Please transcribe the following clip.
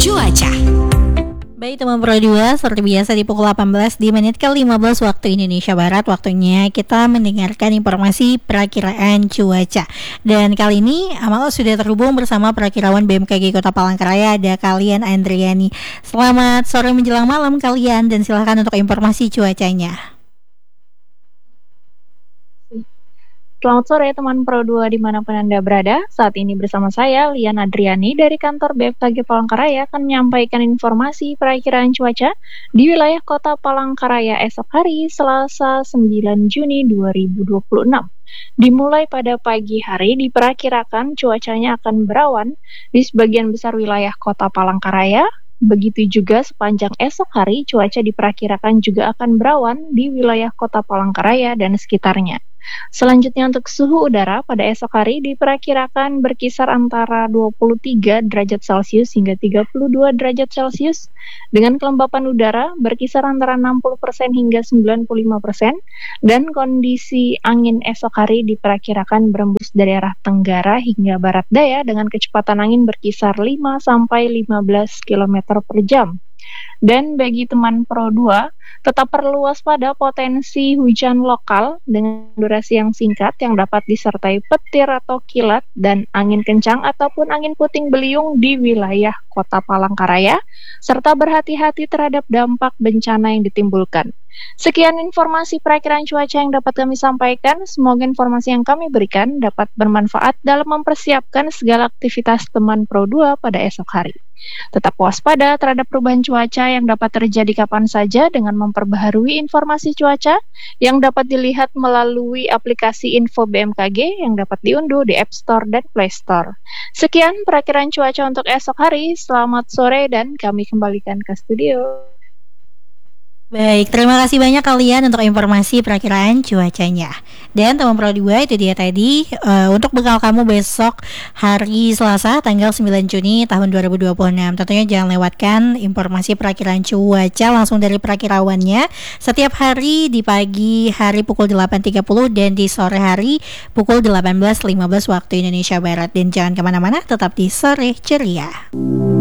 cuaca. Baik teman Pro 2, seperti biasa di pukul 18 di menit ke-15 waktu Indonesia Barat, waktunya kita mendengarkan informasi perakiraan cuaca. Dan kali ini Amal sudah terhubung bersama perakirawan BMKG Kota Palangkaraya, ada kalian Andriani. Selamat sore menjelang malam kalian, dan silakan untuk informasi cuacanya. Selamat sore teman Pro 2 dimanapun Anda berada. Saat ini bersama saya, Lian Adriani dari kantor BMKG Palangkaraya akan menyampaikan informasi perakiraan cuaca di wilayah Kota Palangkaraya esok hari Selasa 9 Juni 2026. Dimulai pada pagi hari diperkirakan cuacanya akan berawan di sebagian besar wilayah Kota Palangkaraya. Begitu juga sepanjang esok hari cuaca diperkirakan juga akan berawan di wilayah Kota Palangkaraya dan sekitarnya. Selanjutnya untuk suhu udara pada esok hari diperkirakan berkisar antara 23 derajat Celcius hingga 32 derajat Celcius dengan kelembapan udara berkisar antara 60% hingga 95% dan kondisi angin esok hari diperkirakan berembus dari arah tenggara hingga barat daya dengan kecepatan angin berkisar 5 sampai 15 km per jam. Dan bagi teman Pro 2, tetap perlu waspada potensi hujan lokal dengan durasi yang singkat yang dapat disertai petir atau kilat dan angin kencang ataupun angin puting beliung di wilayah Kota Palangkaraya, serta berhati-hati terhadap dampak bencana yang ditimbulkan. Sekian informasi perakiraan cuaca yang dapat kami sampaikan. Semoga informasi yang kami berikan dapat bermanfaat dalam mempersiapkan segala aktivitas teman Pro 2 pada esok hari. Tetap waspada terhadap perubahan cuaca yang dapat terjadi kapan saja dengan memperbaharui informasi cuaca yang dapat dilihat melalui aplikasi Info BMKG yang dapat diunduh di App Store dan Play Store. Sekian perakiraan cuaca untuk esok hari. Selamat sore dan kami kembalikan ke studio. Baik, terima kasih banyak kalian untuk informasi perakiraan cuacanya. Dan teman Pro 2, itu dia tadi untuk bekal kamu besok hari Selasa tanggal 9 Juni tahun 2026. Tentunya jangan lewatkan informasi perakiraan cuaca langsung dari perakirawannya setiap hari di pagi hari pukul 8.30 dan di sore hari pukul 18.15 waktu Indonesia Barat. Dan jangan kemana-mana, tetap di Sore Ceria.